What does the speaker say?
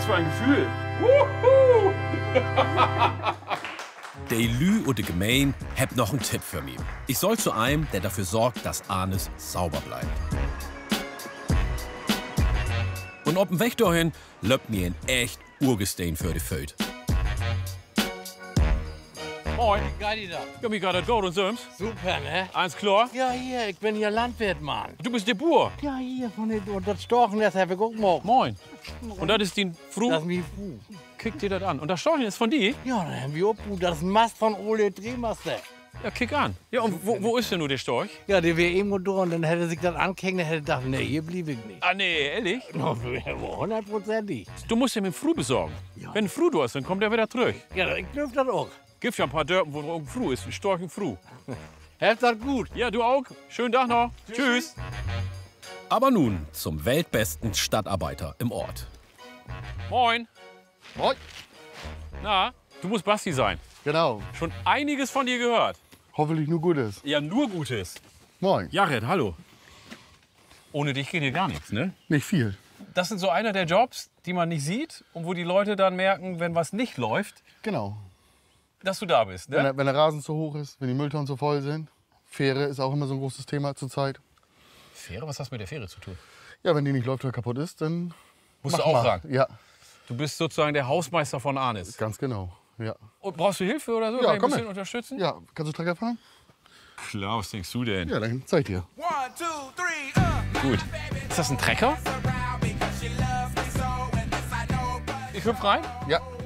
Was für ein Gefühl. Wuhu! Der Lü und der Gemein hat noch einen Tipp für mich. Ich soll zu einem, der dafür sorgt, dass Arnes sauber bleibt. Und auf dem Weg dahin löppt mir ein echt Urgestein für die Föt. Moin. Geil, da. Ja, wie geht das gut und Söms? Super, ne? Eins klar? Ja, hier, ich bin hier Landwirt, Mann. Du bist der Bauer. Ja, hier, von den, und das Storchen, das habe ich auch gemacht. Moin. Und das ist die Fru? Das ist mein Fu. Kick dir das an. Und das Storchen ist von dir? Ja, dann haben wir auch, das ist ein Mast von Ole Drehmaster. Ja, kick an. Ja, und wo ist denn nur der Storch? Ja, der wäre irgendwo durch und dann hätte sich das angehängt, dann hätte ich gedacht, nee, hier blieb ich nicht. Ah, nee, ehrlich? No, 100%ig. Du musst ihm einen Fru besorgen. Ja. Wenn ein Fru du hast, dann kommt er wieder zurück. Ja, ich dürfte das auch. Gibt ja ein paar Dörpen, wo ein Fru ist. Ein Storch, ein Fru. Helft das gut. Ja, du auch. Schönen Tag noch. Tschüss. Aber nun zum weltbesten Stadtarbeiter im Ort. Moin. Moin. Na, du musst Basti sein. Genau. Schon einiges von dir gehört. Hoffentlich nur Gutes. Ja, nur Gutes. Moin. Jared, hallo. Ohne dich geht hier gar nichts, ne? Nicht viel. Das sind so einer der Jobs, die man nicht sieht und wo die Leute dann merken, wenn was nicht läuft, Genau. dass du da bist, Wenn ne? der Rasen zu hoch ist, wenn die Mülltonnen zu voll sind. Fähre ist auch immer so ein großes Thema zurzeit. Fähre? Was hast du mit der Fähre zu tun? Ja, wenn die nicht läuft oder kaputt ist, dann Musst mach du auch mal. ran. Ja, Du bist sozusagen der Hausmeister von Arnis. ganz genau. Ja. Und brauchst du Hilfe oder so? Ja, Kann ich komm ein bisschen mit. unterstützen? Ja, kannst du Trecker fahren? Klar, was denkst du denn? Ja, dann zeig dir. Gut. Ist das ein Trecker? Ich hüpf rein? Ja.